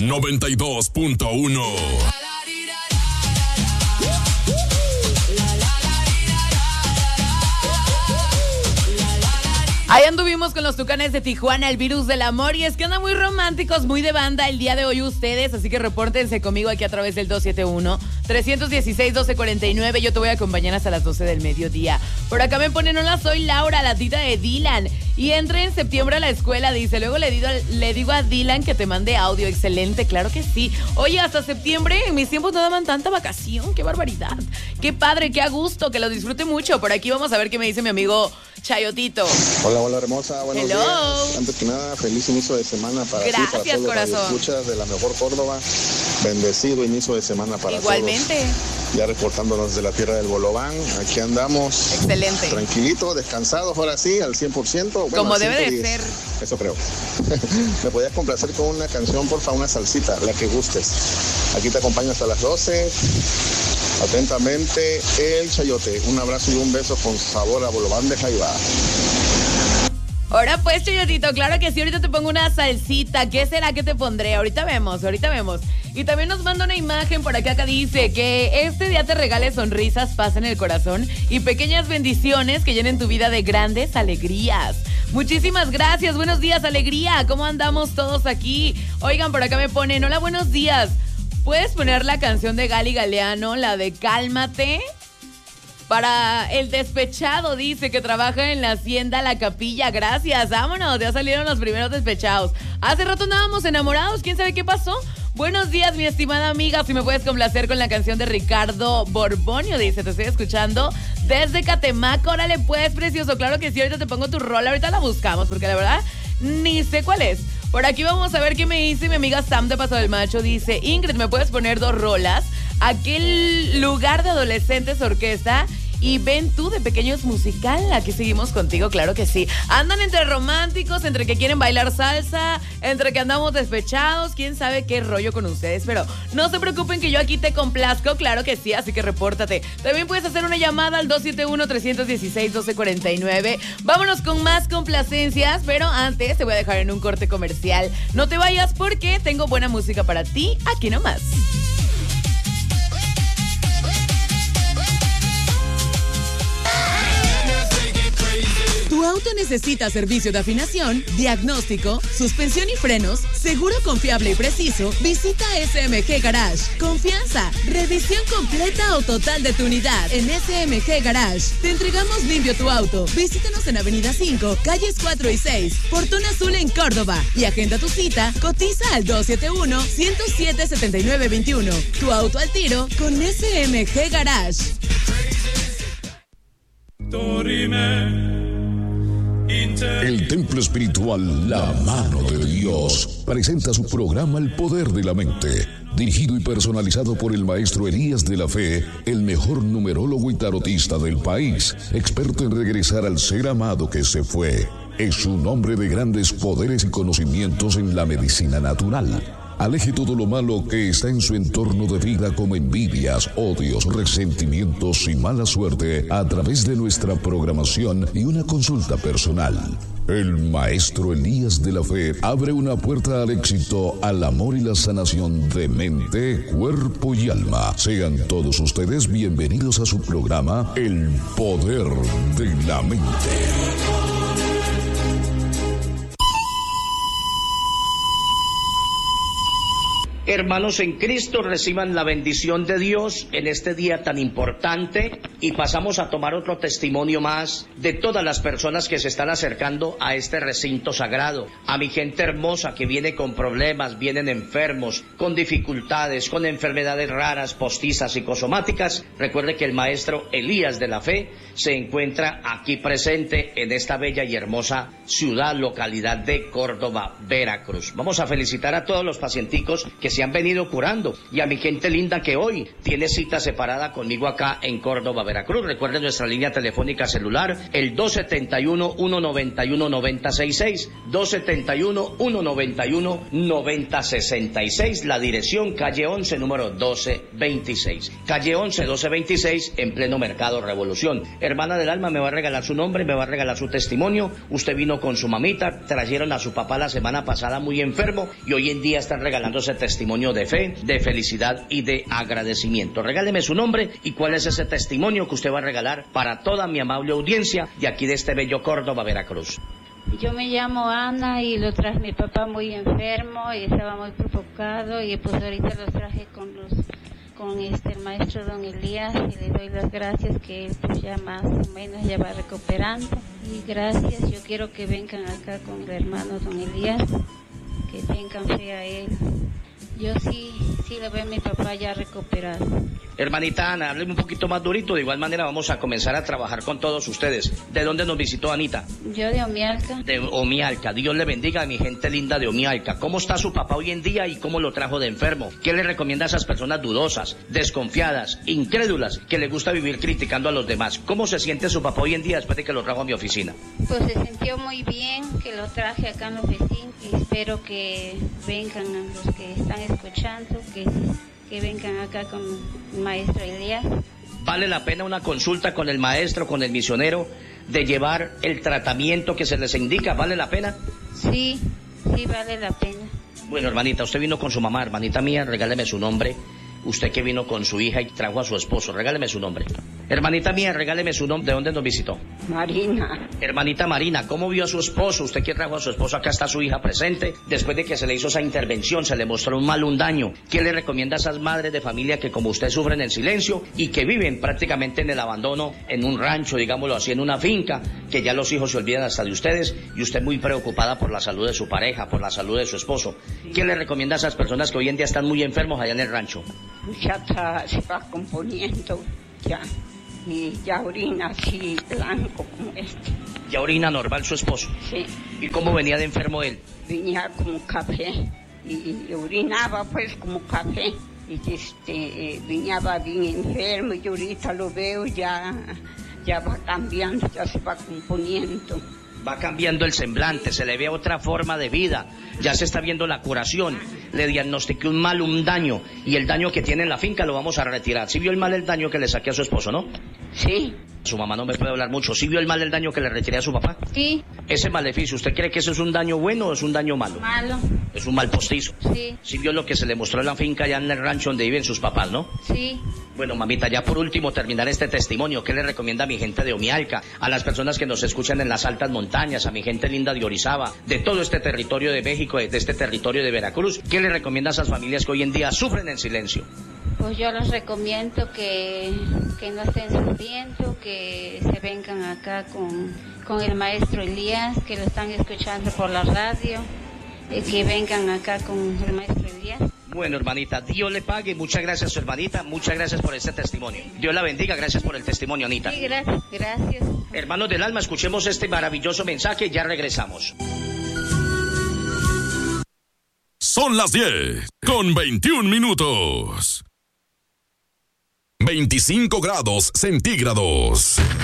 92.1. Ahí anduvimos con los Tucanes de Tijuana, el virus del amor. Y es que andan muy románticos, muy de banda el día de hoy ustedes. Así que repórtense conmigo aquí a través del 271-316-1249. Yo te voy a acompañar hasta las 12 del mediodía. Por acá me ponen: hola, soy Laura, la tita de Dylan. Y entré en septiembre a la escuela, dice. Luego le digo a Dylan que te mande audio. Excelente, claro que sí. Oye, hasta septiembre, en mis tiempos no daban tanta vacación. Qué barbaridad. Qué padre, qué a gusto, que lo disfrute mucho. Por aquí vamos a ver qué me dice mi amigo Chayotito. Hola, hermosa, buenos días. Antes que nada, feliz inicio de semana para ti, para todos corazón. Los escuchas de la mejor Córdoba. Bendecido inicio de semana para igualmente. Todos. Ya reportándonos de la tierra del Bolobán, aquí andamos. Excelente. Tranquilito, descansados, ahora sí, al 100%. Bueno, como debe de ser. Eso creo. ¿Me podías complacer con una canción, porfa, una salsita, la que gustes? Aquí te acompaño hasta las 12. Atentamente, el Chayote. Un abrazo y un beso con sabor a Bolobán de Jaiba. Ahora pues, Chayotito, claro que sí, ahorita te pongo una salsita. ¿Qué será que te pondré? Ahorita vemos. Y también nos manda una imagen por acá que dice que este día te regale sonrisas, paz en el corazón y pequeñas bendiciones que llenen tu vida de grandes alegrías. Muchísimas gracias, buenos días, alegría. ¿Cómo andamos todos aquí? Oigan, por acá me ponen: hola, buenos días. ¿Puedes poner la canción de Gali Galeano, la de Cálmate? Para el despechado, dice, que trabaja en la hacienda La Capilla. Gracias, vámonos, ya salieron los primeros despechados. Hace rato andábamos enamorados, ¿quién sabe qué pasó? Buenos días, mi estimada amiga, si me puedes complacer con la canción de Ricardo Borbonio, dice, te estoy escuchando desde Catemaco. Órale pues, precioso, claro que sí, ahorita te pongo tu rola, ahorita la buscamos, porque la verdad ni sé cuál es. Por aquí vamos a ver qué me dice mi amiga Sam de Paso del Macho. Dice: Ingrid, ¿me puedes poner 2 rolas? Aquel lugar de adolescentes orquesta y Ven tú de Pequeños Musical. Aquí seguimos contigo, claro que sí. Andan entre románticos, entre que quieren bailar salsa, entre que andamos despechados, quién sabe qué rollo con ustedes, pero no se preocupen que yo aquí te complazco, claro que sí, así que repórtate. También puedes hacer una llamada al 271-316-1249. Vámonos con más complacencias, pero antes te voy a dejar en un corte comercial. No te vayas porque tengo buena música para ti, aquí nomás. Tu auto necesita servicio de afinación, diagnóstico, suspensión y frenos, seguro confiable y preciso. Visita SMG Garage. Confianza, revisión completa o total de tu unidad en SMG Garage. Te entregamos limpio tu auto. Visítanos en Avenida 5, calles 4 y 6, Portón Azul en Córdoba. Y agenda tu cita, cotiza al 271-107-7921. Tu auto al tiro con SMG Garage. El templo espiritual La Mano de Dios presenta su programa El Poder de la Mente, dirigido y personalizado por el maestro Elías de la Fe, el mejor numerólogo y tarotista del país, experto en regresar al ser amado que se fue. Es un hombre de grandes poderes y conocimientos en la medicina natural. Aleje todo lo malo que está en su entorno de vida, como envidias, odios, resentimientos y mala suerte, a través de nuestra programación y una consulta personal. El maestro Elías de la Fe abre una puerta al éxito, al amor y la sanación de mente, cuerpo y alma. Sean todos ustedes bienvenidos a su programa El Poder de la Mente. Hermanos en Cristo, reciban la bendición de Dios en este día tan importante y pasamos a tomar otro testimonio más de todas las personas que se están acercando a este recinto sagrado. A mi gente hermosa que viene con problemas, vienen enfermos, con dificultades, con enfermedades raras, postizas, psicosomáticas. Recuerde que el maestro Elías de la Fe se encuentra aquí presente en esta bella y hermosa ciudad, localidad de Córdoba, Veracruz. Vamos a felicitar a todos los pacienticos que se se han venido curando, y a mi gente linda que hoy tiene cita separada conmigo acá en Córdoba, Veracruz. Recuerden nuestra línea telefónica celular, el 271-191-9066, 271-191-9066, la dirección calle 11, número 1226, calle 11, 1226, en pleno Mercado Revolución. Hermana del alma, me va a regalar su nombre, me va a regalar su testimonio. Usted vino con su mamita, trajeron a su papá la semana pasada muy enfermo, y hoy en día están regalándose testimonio de fe, de felicidad y de agradecimiento. Regáleme su nombre y cuál es ese testimonio que usted va a regalar para toda mi amable audiencia de aquí de este bello Córdoba, Veracruz. Yo me llamo Ana y lo traje mi papá muy enfermo y estaba muy provocado, y pues ahorita lo traje con el maestro don Elías, y le doy las gracias que él pues ya más o menos ya va recuperando. Y gracias, yo quiero que vengan acá con el hermano don Elías, que tengan fe a él. Yo sí lo veo a mi papá ya recuperado. Hermanita Ana, hábleme un poquito más durito. De igual manera vamos a comenzar a trabajar con todos ustedes. ¿De dónde nos visitó Anita? Yo de Omialca. De Omialca. Dios le bendiga a mi gente linda de Omialca. ¿Cómo está su papá hoy en día y cómo lo trajo de enfermo? ¿Qué le recomienda a esas personas dudosas, desconfiadas, incrédulas, que le gusta vivir criticando a los demás? ¿Cómo se siente su papá hoy en día después de que lo trajo a mi oficina? Pues se sintió muy bien que lo traje acá en la oficina, y espero que vengan los que están escuchando, que vengan acá con el maestro Elías. ¿Vale la pena una consulta con el maestro, con el misionero, de llevar el tratamiento que se les indica? ¿Vale la pena? Sí vale la pena. Bueno, hermanita, usted vino con su mamá. Hermanita mía, regáleme su nombre. Usted que vino con su hija y trajo a su esposo, regáleme su nombre. Hermanita mía, regáleme su nombre. ¿De dónde nos visitó? Marina. Hermanita Marina, ¿cómo vio a su esposo? Usted que trajo a su esposo, acá está su hija presente. Después de que se le hizo esa intervención, se le mostró un daño. ¿Qué le recomienda a esas madres de familia que como usted sufren en silencio y que viven prácticamente en el abandono, en un rancho, digámoslo así, en una finca, que ya los hijos se olvidan hasta de ustedes, y usted muy preocupada por la salud de su pareja, por la salud de su esposo? ¿Qué le recomienda a esas personas que hoy en día están muy enfermos allá en el rancho? Ya se va componiendo, ya. Y ya orina así blanco como este. ¿Ya orina normal su esposo? Sí. ¿Y cómo venía de enfermo él? Venía como café, y orinaba pues como café. Y venía bien enfermo, y ahorita lo veo ya va cambiando, ya se va componiendo. Va cambiando el semblante, se le ve otra forma de vida, ya se está viendo la curación. Le diagnostiqué un daño, y el daño que tiene en la finca lo vamos a retirar. ¿Sí vio el daño que le saqué a su esposo, no? Sí. Su mamá no me puede hablar mucho. ¿Sí vio el daño que le retiré a su papá? Sí. Ese maleficio, ¿usted cree que eso es un daño bueno o es un daño malo? Malo. Es un mal postizo. Sí. ¿Sí vio lo que se le mostró en la finca allá en el rancho donde viven sus papás, no? Sí. Bueno, mamita, ya por último terminar este testimonio, ¿qué le recomienda a mi gente de Omialca, a las personas que nos escuchan en las altas montañas, a mi gente linda de Orizaba, de todo este territorio de México, de este territorio de Veracruz? ¿Qué le recomienda a esas familias que hoy en día sufren en silencio? Pues yo les recomiendo que no estén sufriendo, que se vengan acá con el maestro Elías, que lo están escuchando por la radio, que vengan acá con el maestro Elías. Bueno, hermanita, Dios le pague. Muchas gracias, hermanita. Muchas gracias por este testimonio. Dios la bendiga. Gracias por el testimonio, Anita. Sí, gracias. Hermanos del alma, escuchemos este maravilloso mensaje. Ya regresamos. Son las 10:21. 25 grados centígrados.